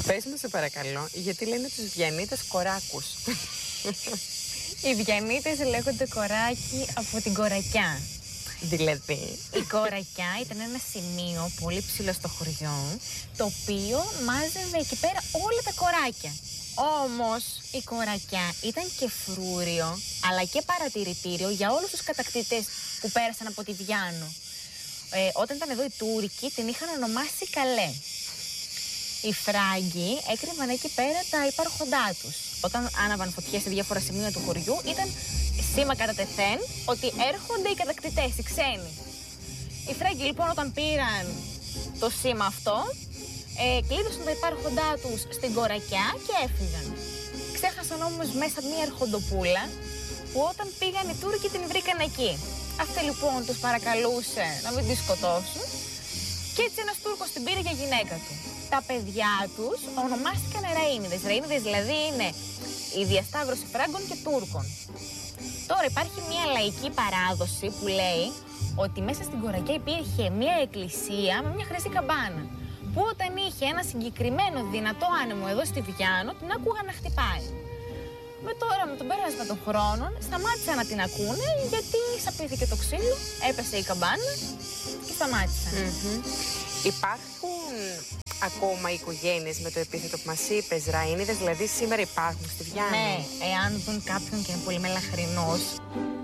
Πες μου σε παρακαλώ, γιατί λένε τους Βιαννίτες κοράκους? Οι Βιαννίτες λέγονται κοράκι από την Κορακιά. Δηλαδή. Η Κορακιά ήταν ένα σημείο πολύ ψηλό στο χωριό, το οποίο μάζευε εκεί πέρα όλα τα κοράκια. Όμως η Κορακιά ήταν και φρούριο, αλλά και παρατηρητήριο για όλους τους κατακτητές που πέρασαν από τη Βιάννο. Όταν ήταν εδώ οι Τούρκοι, την είχαν ονομάσει Καλέ. Οι Φράγκοι έκρυβαν εκεί πέρα τα υπάρχοντά τους. Όταν άναβαν φωτιές σε διάφορα σημεία του χωριού, ήταν σήμα κατά τεθέν ότι έρχονται οι κατακτητές, οι ξένοι. Οι Φράγκοι λοιπόν όταν πήραν το σήμα αυτό, κλείδωσαν τα υπάρχοντά τους στην Κορακιά και έφυγαν. Ξέχασαν όμως μέσα μία αρχοντοπούλα που όταν πήγαν οι Τούρκοι την βρήκαν εκεί. Αυτή λοιπόν τους παρακαλούσε να μην τη σκοτώσουν και έτσι ένας Τούρκος την πήρε για γυναίκα του. Τα παιδιά τους ονομάστηκαν Ραΐνιδες. Ραΐνιδες δηλαδή είναι η διασταύρωση Φράγκων και Τούρκων. Τώρα υπάρχει μια λαϊκή παράδοση που λέει ότι μέσα στην Κορακιά υπήρχε μια εκκλησία με μια χρυσή καμπάνα, που όταν είχε ένα συγκεκριμένο δυνατό άνεμο εδώ στη Βιάννο την άκουγαν να χτυπάει. Με τον πέρασμα των χρόνων σταμάτησαν να την ακούνε γιατί σαπίθηκε το ξύλο, έπεσε η καμπάνα και σταμάτησαν. Υπάρχουν ακόμα οικογένειες με το επίθετο που μας είπες, Ραΐνιδες, δηλαδή σήμερα υπάρχουν στη Βιάννη? Ναι, εάν δουν κάποιον και είναι πολύ μελαχρινός,